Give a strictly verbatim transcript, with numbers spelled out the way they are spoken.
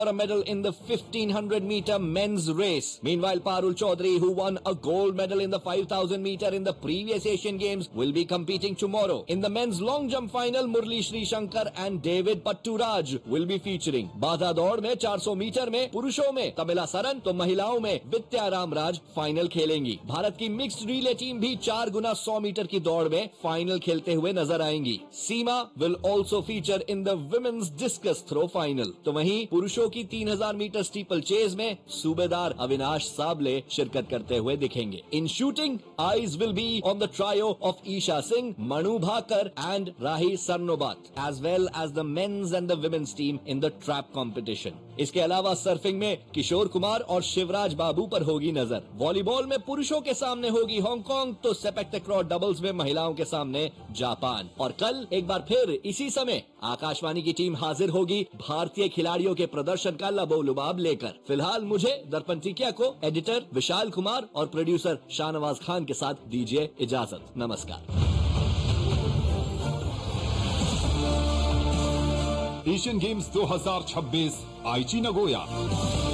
for a medal in the fifteen hundred meter men's race. Meanwhile, Parul Chaudhary, who won a gold medal in the five thousand meter in the previous Asian Games, will be competing tomorrow. In the men's long jump final, Murli Sri Shankar and David Patturaj will be featuring. बाधा दौड़ में चार सौ metre में पुरुषों में तमिला सरन तो महिलाओं में विद्या रामराज फाइनल खेलेंगी। भारत की मिक्स्ड रिले टीम भी चार गुना सौ मीटर की दौड़ में फाइनल खेलते हुए नजर आएंगी। सीमा will also feature in the women's discus throw final. तो वहीं पुरुषों की तीन हजार मीटर स्टीपल चेज में सूबेदार अविनाश साबले शिरकत करते हुए दिखेंगे। इन shooting eyes will be on the trio of Isha Singh, Manu Bhaker and Rahi सरनोबात as well as the mains and the women's team in the trap competition. इसके अलावा सर्फिंग में किशोर कुमार और शिवराज बाबू पर होगी नजर। वॉलीबॉल में पुरुषों के सामने होगी हांगकांग तो सेपक तक्रॉ डबल्स में महिलाओं के सामने जापान। और कल एक बार फिर इसी समय आकाशवाणी की टीम हाजिर होगी भारतीय खिलाड़ियों के प्रदर्शन का लबोलुबाब लेकर। फिलहाल मुझे दर्पण टिकिया को एडिटर विशाल कुमार और प्रोड्यूसर शाहनवाज खान के साथ दीजिए इजाजत। नमस्कार। एशियन गेम्स दो हज़ार छब्बीस आईची नगोया।